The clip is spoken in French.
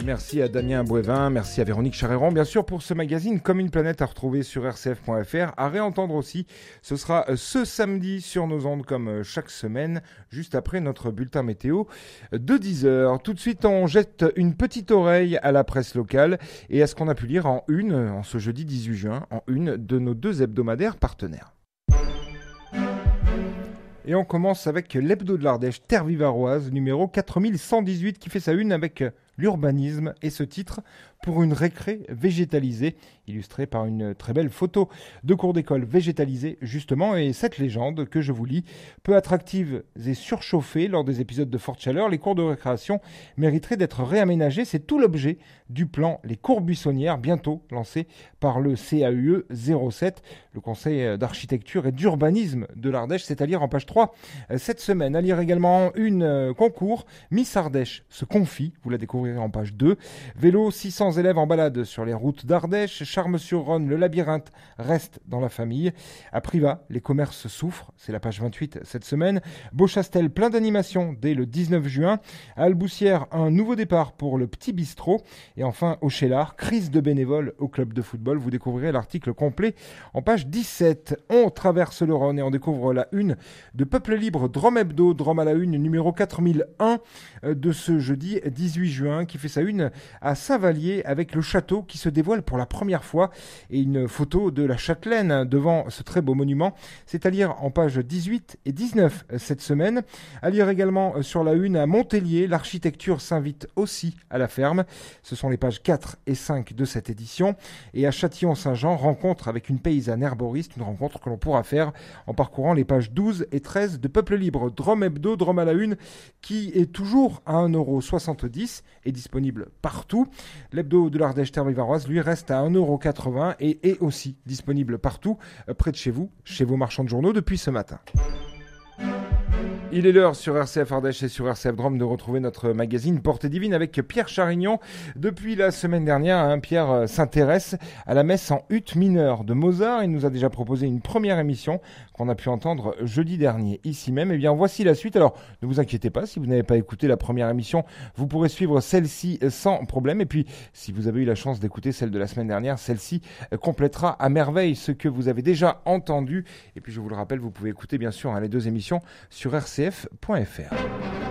Merci à Damien Bouévin, merci à Véronique Charéron, bien sûr, pour ce magazine Comme une planète à retrouver sur rcf.fr, à réentendre aussi. Ce sera ce samedi sur nos ondes comme chaque semaine, juste après notre bulletin météo de 10h. Tout de suite, on jette une petite oreille à la presse locale et à ce qu'on a pu lire en ce jeudi 18 juin, en une de nos 2 hebdomadaires partenaires. Et on commence avec l'Hebdo de l'Ardèche, Terre Vivaroise, numéro 4118, qui fait sa une avec l'urbanisme et ce titre pour une récré végétalisée, illustrée par une très belle photo de cours d'école végétalisée justement, et cette légende que je vous lis, peu attractive et surchauffée lors des épisodes de forte chaleur, les cours de récréation mériteraient d'être réaménagés. C'est tout l'objet du plan Les Cours Buissonnières, bientôt lancé par le CAUE 07, le Conseil d'architecture et d'urbanisme de l'Ardèche. C'est à lire en page 3 cette semaine. À lire également une concours, Miss Ardèche se confie, vous la découvrirez en page 2. Vélo, 600 élèves en balade sur les routes d'Ardèche. Charmes-sur-Rhône, le labyrinthe reste dans la famille. À Privas, les commerces souffrent, c'est la page 28 cette semaine. Beauchastel, plein d'animations dès le 19 juin. À Alboussière, un nouveau départ pour le Petit Bistrot. Et enfin, au Chélard, crise de bénévoles au club de football. Vous découvrirez l'article complet en page 17. On traverse le Rhône et on découvre la une de Peuple Libre, Drôme Hebdo, Drôme à la une, numéro 4001 de ce jeudi 18 juin, qui fait sa une à Saint-Vallier avec le château qui se dévoile pour la première fois et une photo de la châtelaine devant ce très beau monument. C'est à lire en pages 18 et 19 cette semaine. À lire également sur la une à Montpellier, l'architecture s'invite aussi à la ferme. Ce sont les pages 4 et 5 de cette édition. Et à Châtillon-Saint-Jean, rencontre avec une paysanne herboriste, une rencontre que l'on pourra faire en parcourant les pages 12 et 13 de Peuple Libre. Drôme Hebdo, Drôme à la une, qui est toujours à 1,70 € et disponible partout. L'Hebdo de l'Ardèche Terre Vivaroise, lui, reste à 1,80 € et est aussi disponible partout, près de chez vous, chez vos marchands de journaux, depuis ce matin. Il est l'heure sur RCF Ardèche et sur RCF Drôme de retrouver notre magazine Portée Divine avec Pierre Charignon. Depuis la semaine dernière, Pierre s'intéresse à la messe en ut mineure de Mozart. Il nous a déjà proposé une première émission qu'on a pu entendre jeudi dernier ici même. Eh bien, voici la suite. Alors, ne vous inquiétez pas, si vous n'avez pas écouté la première émission, vous pourrez suivre celle-ci sans problème. Et puis, si vous avez eu la chance d'écouter celle de la semaine dernière, celle-ci complétera à merveille ce que vous avez déjà entendu. Et puis, je vous le rappelle, vous pouvez écouter bien sûr les 2 émissions sur rcf.fr.